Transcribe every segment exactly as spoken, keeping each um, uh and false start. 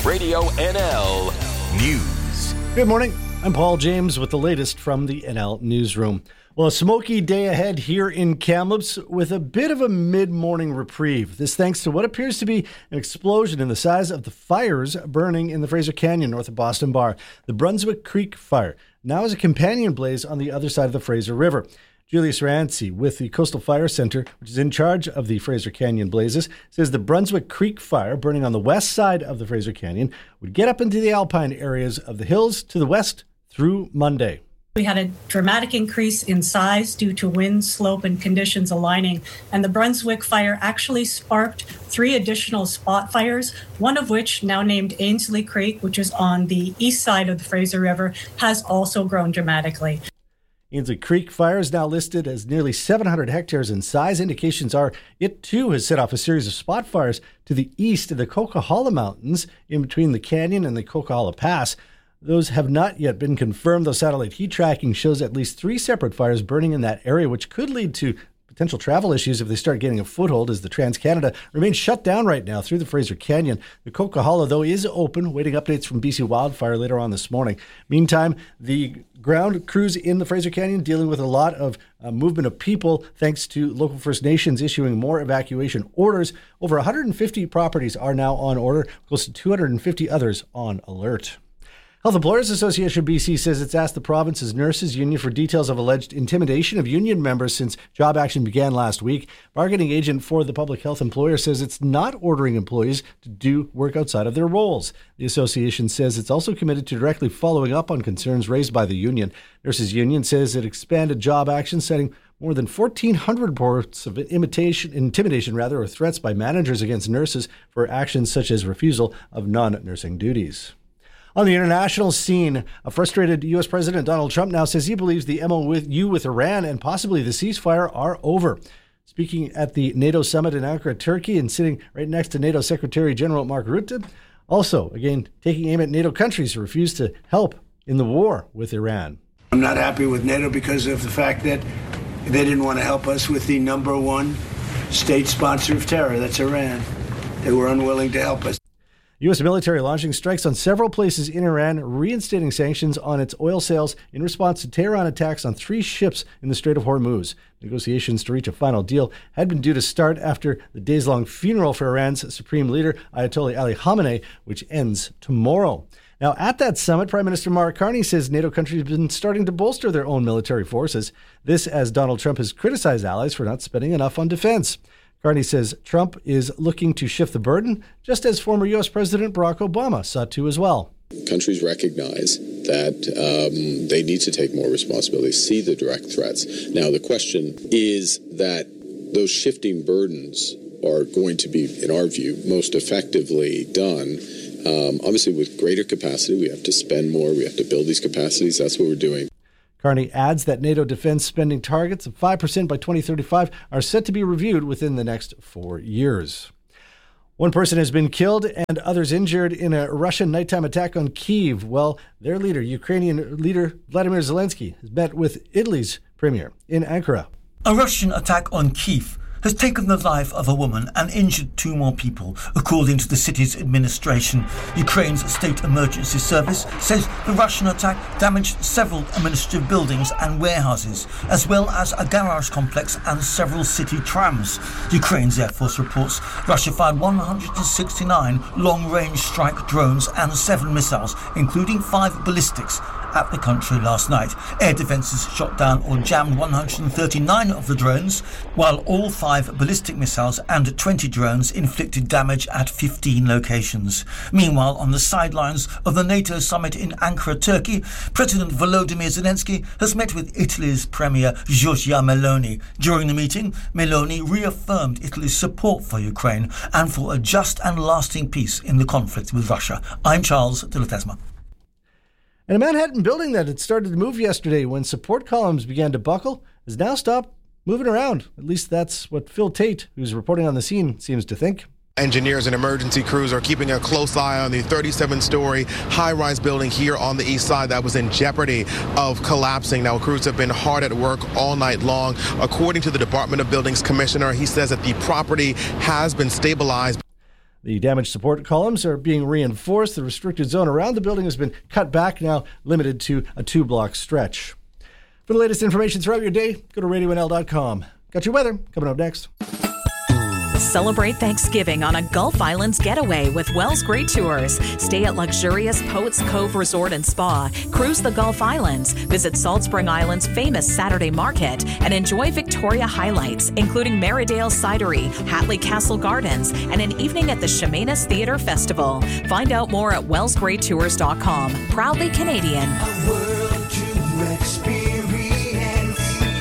Radio N L News. Good morning. I'm Paul James with the latest from the N L Newsroom. Well, a smoky day ahead here in Kamloops with a bit of a mid-morning reprieve. This thanks to what appears to be an explosion in the size of the fires burning in the Fraser Canyon north of Boston Bar. The Brunswick Creek Fire now is a companion blaze on the other side of the Fraser River. Julius Rancy with the Coastal Fire Center, which is in charge of the Fraser Canyon blazes, says the Brunswick Creek Fire burning on the west side of the Fraser Canyon would get up into the alpine areas of the hills to the west through Monday. We had a dramatic increase in size due to wind, slope, and conditions aligning, and the Brunswick fire actually sparked three additional spot fires, one of which, now named Ainslie Creek, which is on the east side of the Fraser River, has also grown dramatically. Ainslie Creek Fire is now listed as nearly seven hundred hectares in size. Indications are it too has set off a series of spot fires to the east of the Coquihalla Mountains in between the canyon and the Coquihalla Pass. Those have not yet been confirmed, though satellite heat tracking shows at least three separate fires burning in that area, which could lead to potential travel issues if they start getting a foothold, as the Trans-Canada remains shut down right now through the Fraser Canyon. The Coquihalla, though, is open, waiting updates from B C Wildfire later on this morning. Meantime, the ground crews in the Fraser Canyon dealing with a lot of uh, movement of people thanks to local First Nations issuing more evacuation orders. Over one hundred fifty properties are now on order, close to two hundred fifty others on alert. Health Employers Association B C says it's asked the province's nurses union for details of alleged intimidation of union members since job action began last week. Bargaining agent for the public health employer says it's not ordering employees to do work outside of their roles. The association says it's also committed to directly following up on concerns raised by the union. Nurses Union says it expanded job action, setting more than fourteen hundred reports of imitation, intimidation rather, or threats by managers against nurses for actions such as refusal of non-nursing duties. On the international scene, a frustrated U S President Donald Trump now says he believes the M O U with Iran and possibly the ceasefire are over. Speaking at the NATO summit in Ankara, Turkey, and sitting right next to NATO Secretary General Mark Rutte, also, again, taking aim at NATO countries who refuse to help in the war with Iran. I'm not happy with NATO because of the fact that they didn't want to help us with the number one state sponsor of terror, that's Iran. They were unwilling to help us. U S military launching strikes on several places in Iran, reinstating sanctions on its oil sales in response to Tehran attacks on three ships in the Strait of Hormuz. Negotiations to reach a final deal had been due to start after the days-long funeral for Iran's supreme leader, Ayatollah Ali Khamenei, which ends tomorrow. Now, at that summit, Prime Minister Mark Carney says NATO countries have been starting to bolster their own military forces. This as Donald Trump has criticized allies for not spending enough on defense. Carney says Trump is looking to shift the burden, just as former U S President Barack Obama sought to as well. Countries recognize that um, they need to take more responsibility, see the direct threats. Now, the question is that those shifting burdens are going to be, in our view, most effectively done. Um, obviously, with greater capacity, we have to spend more. We have to build these capacities. That's what we're doing. Carney adds that NATO defense spending targets of five percent by twenty thirty-five are set to be reviewed within the next four years. One person has been killed and others injured in a Russian nighttime attack on Kyiv. Well, their leader, Ukrainian leader Vladimir Zelensky, has met with Italy's premier in Ankara. A Russian attack on Kyiv has taken the life of a woman and injured two more people, according to the city's administration. Ukraine's state emergency service says the Russian attack damaged several administrative buildings and warehouses, as well as a garage complex and several city trams. Ukraine's Air Force reports Russia fired one hundred sixty-nine long-range strike drones and seven missiles, including five ballistics, at the country last night. Air defences shot down or jammed one hundred thirty-nine of the drones, while all five ballistic missiles and twenty drones inflicted damage at fifteen locations. Meanwhile, on the sidelines of the NATO summit in Ankara, Turkey, President Volodymyr Zelensky has met with Italy's Premier Giorgia Meloni. During the meeting, Meloni reaffirmed Italy's support for Ukraine and for a just and lasting peace in the conflict with Russia. I'm Charles de la Tesma. And a Manhattan building that had started to move yesterday when support columns began to buckle has now stopped moving around. At least that's what Phil Tate, who's reporting on the scene, seems to think. Engineers and emergency crews are keeping a close eye on the thirty-seven story high-rise building here on the east side that was in jeopardy of collapsing. Now, crews have been hard at work all night long. According to the Department of Buildings Commissioner, he says that the property has been stabilized. The damaged support columns are being reinforced. The restricted zone around the building has been cut back, now limited to a two-block stretch. For the latest information throughout your day, go to radio n l dot com. Got your weather coming up next. Celebrate Thanksgiving on a Gulf Islands getaway with Wells Great Tours. Stay at luxurious Poets Cove Resort and Spa, cruise the Gulf Islands, visit Salt Spring Island's famous Saturday Market, and enjoy Victoria highlights, including Maridale Cidery, Hatley Castle Gardens, and an evening at the Chemainus Theatre Festival. Find out more at wells great tours dot com. Proudly Canadian. A world to experience.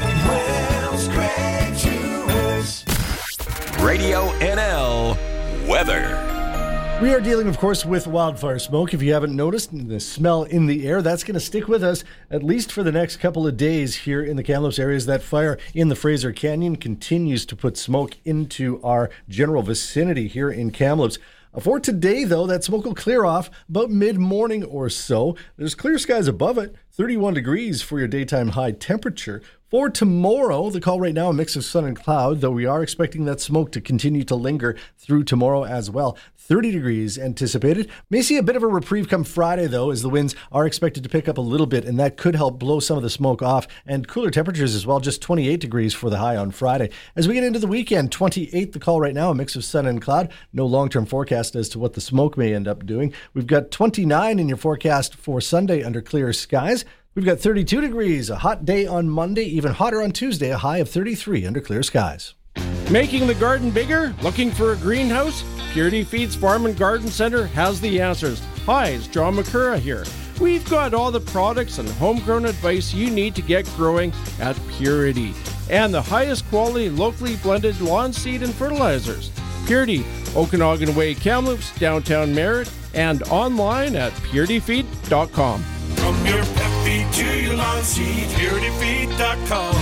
Wells Great Tours. Radio N L weather. We are dealing, of course, with wildfire smoke. If you haven't noticed, the smell in the air, that's going to stick with us at least for the next couple of days here in the Kamloops areas. That fire in the Fraser Canyon continues to put smoke into our general vicinity here in Kamloops. For today, though, that smoke will clear off about mid-morning or so. There's clear skies above it, thirty-one degrees for your daytime high temperature. For tomorrow, the call right now, a mix of sun and cloud, though we are expecting that smoke to continue to linger through tomorrow as well. thirty degrees anticipated. May see a bit of a reprieve come Friday, though, as the winds are expected to pick up a little bit, and that could help blow some of the smoke off. And cooler temperatures as well, just twenty-eight degrees for the high on Friday. As we get into the weekend, twenty-eight, the call right now, a mix of sun and cloud. No long-term forecast as to what the smoke may end up doing. We've got twenty-nine in your forecast for Sunday under clear skies. We've got thirty-two degrees, a hot day on Monday, even hotter on Tuesday, a high of thirty-three under clear skies. Making the garden bigger? Looking for a greenhouse? Purity Feeds Farm and Garden Center has the answers. Hi, it's John McCurra here. We've got all the products and homegrown advice you need to get growing at Purity. And the highest quality locally blended lawn seed and fertilizers. Purity, Okanagan Way, Kamloops, downtown Merritt, and online at purity feed dot com. From your pet feed to your lawn seed, purity feed dot com.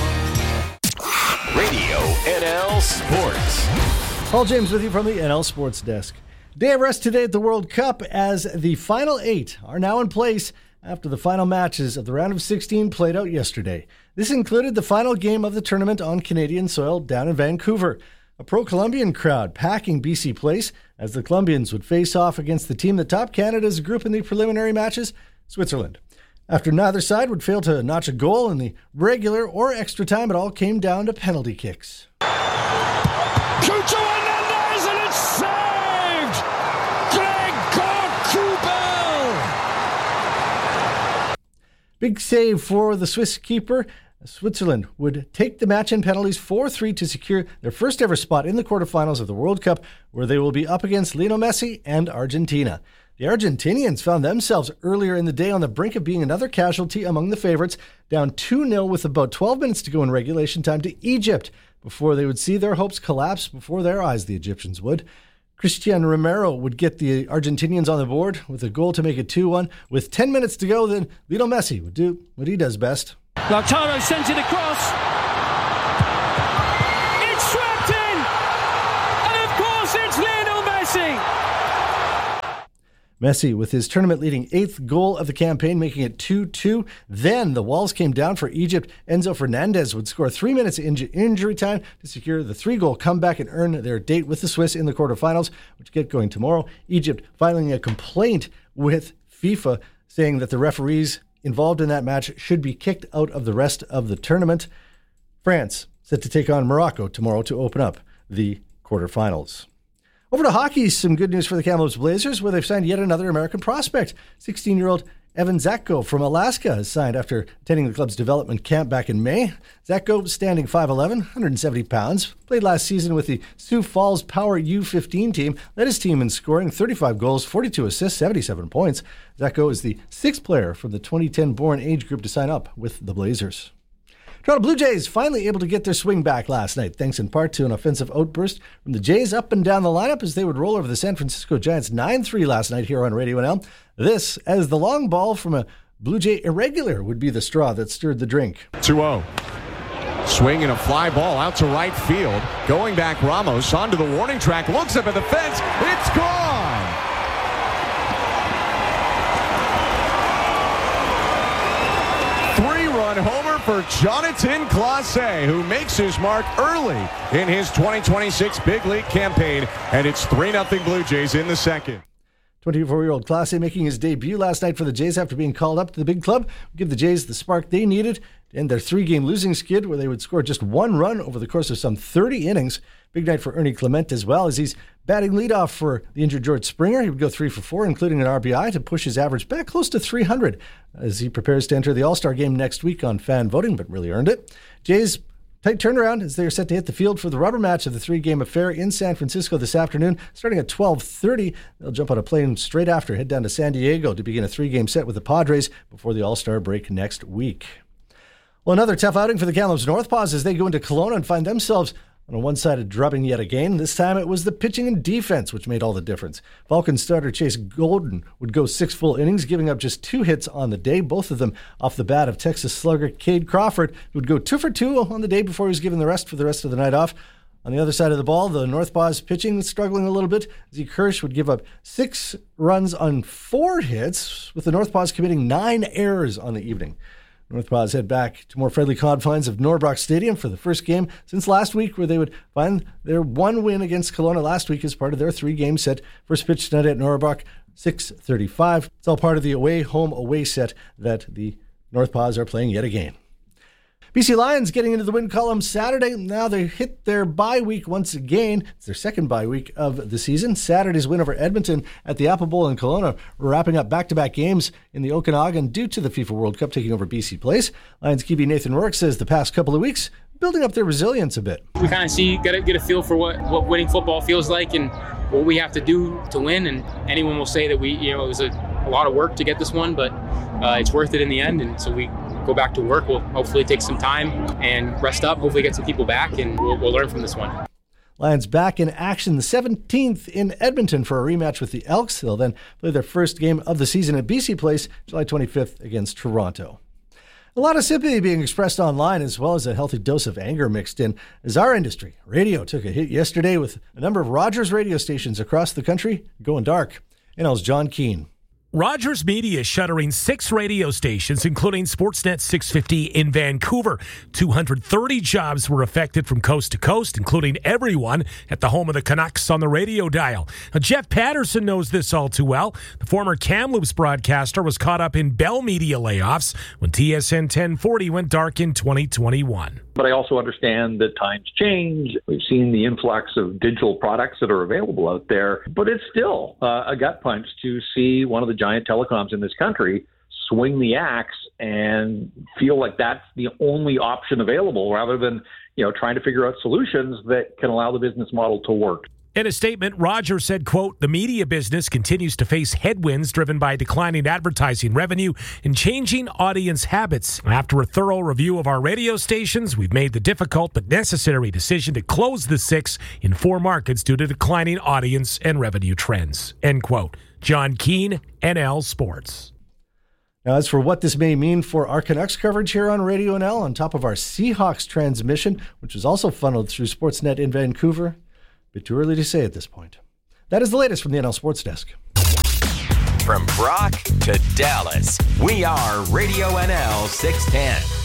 Radio N L Sports. Paul James with you from the N L Sports Desk. Day of rest today at the World Cup as the final eight are now in place after the final matches of the round of sixteen played out yesterday. This included the final game of the tournament on Canadian soil down in Vancouver. A pro-Colombian crowd packing B C Place as the Colombians would face off against the team that topped Canada's group in the preliminary matches, Switzerland. After neither side would fail to notch a goal in the regular or extra time, it all came down to penalty kicks. Cucho Hernandez, and it's saved! Gregor Kubel! Big save for the Swiss keeper. Switzerland would take the match in penalties four three to secure their first ever spot in the quarterfinals of the World Cup, where they will be up against Lionel Messi and Argentina. The Argentinians found themselves earlier in the day on the brink of being another casualty among the favorites, down two nil with about twelve minutes to go in regulation time to Egypt, before they would see their hopes collapse before their eyes, the Egyptians would. Christian Romero would get the Argentinians on the board with a goal to make it two one. With ten minutes to go, then Lionel Messi would do what he does best. Lautaro sends it across. It's swept in! And of course it's Lionel Messi! Messi with his tournament-leading eighth goal of the campaign, making it two two. Then the walls came down for Egypt. Enzo Fernandez would score three minutes in injury time to secure the three-goal comeback and earn their date with the Swiss in the quarterfinals, which get going tomorrow. Egypt filing a complaint with FIFA saying that the referees involved in that match should be kicked out of the rest of the tournament. France set to take on Morocco tomorrow to open up the quarterfinals. Over to hockey, some good news for the Kamloops Blazers, where they've signed yet another American prospect. sixteen-year-old Evan Zatko from Alaska has signed after attending the club's development camp back in May. Zatko, standing five eleven, one hundred seventy pounds, played last season with the Sioux Falls Power U fifteen team, led his team in scoring thirty-five goals, forty-two assists, seventy-seven points. Zatko is the sixth player from the twenty ten born age group to sign up with the Blazers. Toronto Blue Jays finally able to get their swing back last night, thanks in part to an offensive outburst from the Jays up and down the lineup as they would roll over the San Francisco Giants nine three last night here on Radio N L. This, as the long ball from a Blue Jay irregular would be the straw that stirred the drink. two oh. Swing and a fly ball out to right field. Going back, Ramos onto the warning track, looks up at the fence. It's gone! Three-run homer for for Jonathan Clase, who makes his mark early in his twenty twenty-six Big League campaign, and it's three nothing Blue Jays in the second. twenty-four-year-old Clase making his debut last night for the Jays after being called up to the big club would give the Jays the spark they needed to end their three-game losing skid where they would score just one run over the course of some thirty innings. Big night for Ernie Clement as well, as he's batting leadoff for the injured George Springer. He would go three for four, including an R B I, to push his average back close to three hundred as he prepares to enter the All-Star game next week on fan voting, but really earned it. Jays tight turnaround as they are set to hit the field for the rubber match of the three-game affair in San Francisco this afternoon. Starting at twelve thirty, they'll jump on a plane straight after, head down to San Diego to begin a three-game set with the Padres before the All-Star break next week. Well, another tough outing for the Kamloops Northpaws as they go into Kelowna and find themselves on a one-sided drubbing yet again. This time it was the pitching and defense which made all the difference. Falcons starter Chase Golden would go six full innings, giving up just two hits on the day, both of them off the bat of Texas slugger Cade Crawford, who would go two for two on the day before he was given the rest for the rest of the night off. On the other side of the ball, the Northpaws pitching was struggling a little bit. Zeke Hirsch would give up six runs on four hits, with the Northpaws committing nine errors on the evening. Northpaws head back to more friendly confines of Norbrock Stadium for the first game since last week, where they would find their one win against Kelowna last week as part of their three-game set. First pitch tonight at Norbrock, six thirty-five. It's all part of the away-home-away set that the Northpaws are playing yet again. B C Lions getting into the win column Saturday. Now they hit their bye week once again. It's their second bye week of the season. Saturday's win over Edmonton at the Apple Bowl in Kelowna, wrapping up back-to-back games in the Okanagan due to the FIFA World Cup taking over B C Place. Lions Q B Nathan Rourke says the past couple of weeks building up their resilience a bit. We kind of see, got to get a feel for what, what winning football feels like and what we have to do to win. And anyone will say that we, you know, it was a, a lot of work to get this one, but uh, it's worth it in the end. And so we go back to work. We'll hopefully take some time and rest up, hopefully get some people back, and we'll, we'll learn from this one. Lions back in action the seventeenth in Edmonton for a rematch with the Elks. They'll then play their first game of the season at B C Place, July twenty-fifth against Toronto. A lot of sympathy being expressed online, as well as a healthy dose of anger mixed in, as our industry, radio, took a hit yesterday with a number of Rogers radio stations across the country going dark. N L's John Keane. Rogers Media is shuttering six radio stations, including Sportsnet six fifty in Vancouver. two hundred thirty jobs were affected from coast to coast, including everyone at the home of the Canucks on the radio dial. Now, Jeff Patterson knows this all too well. The former Kamloops broadcaster was caught up in Bell Media layoffs when T S N ten forty went dark in twenty twenty-one. But I also understand that times change. We've seen the influx of digital products that are available out there, but it's still uh, a gut punch to see one of the giant telecoms in this country swing the axe and feel like that's the only option available, rather than, you know, trying to figure out solutions that can allow the business model to work. In a statement, Rogers said, quote, "The media business continues to face headwinds driven by declining advertising revenue and changing audience habits. After a thorough review of our radio stations, we've made the difficult but necessary decision to close the six in four markets due to declining audience and revenue trends." End quote. John Keane, N L Sports. Now, as for what this may mean for our Canucks coverage here on Radio N L, on top of our Seahawks transmission, which is also funneled through Sportsnet in Vancouver, a bit too early to say at this point. That is the latest from the N L Sports Desk. From Brock to Dallas, we are Radio N L six ten.